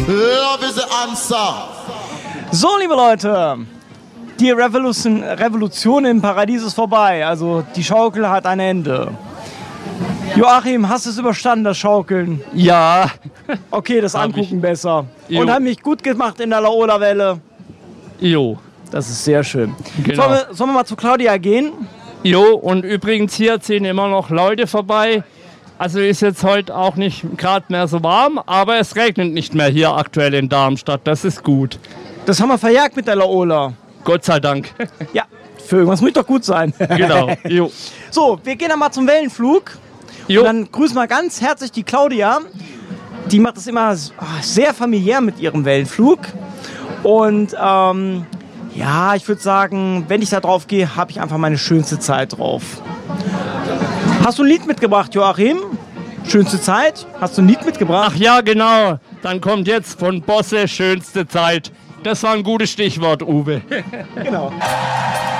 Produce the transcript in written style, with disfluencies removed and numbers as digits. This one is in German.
Love is the answer. So, liebe Leute, die Revolution im Paradies ist vorbei. Also die Schaukel hat ein Ende. Joachim, hast du es überstanden, das Schaukeln? Ja. Okay, das Angucken besser. Jo. Und haben mich gut gemacht in der Laola-Welle. Jo. Das ist sehr schön. Genau. Sollen wir mal zu Claudia gehen? Jo, und übrigens hier ziehen immer noch Leute vorbei. Also ist jetzt heute auch nicht gerade mehr so warm, aber es regnet nicht mehr hier aktuell in Darmstadt. Das ist gut. Das haben wir verjagt mit der Laola. Gott sei Dank. Ja, für irgendwas muss doch gut sein. Genau. Jo. So, wir gehen dann mal zum Wellenflug. Jo. Und dann grüßen wir ganz herzlich die Claudia. Die macht das immer sehr familiär mit ihrem Wellenflug. Und ja, ich würde sagen, wenn ich da drauf gehe, habe ich einfach meine schönste Zeit drauf. Hast du ein Lied mitgebracht, Joachim? Schönste Zeit? Hast du ein Lied mitgebracht? Ach ja, genau. Dann kommt jetzt von Bosse schönste Zeit. Das war ein gutes Stichwort, Uwe. Genau.